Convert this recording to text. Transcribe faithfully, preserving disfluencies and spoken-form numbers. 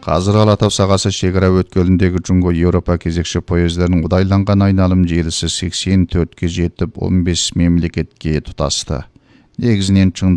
Қазір Алатау сағасы шекара өткеліндегі Жунго Еуропа кезекші поездерінің ұдайланған айналым желісі сексен төртке жетіп, он бес мемлекетке тұтасты. Негізінен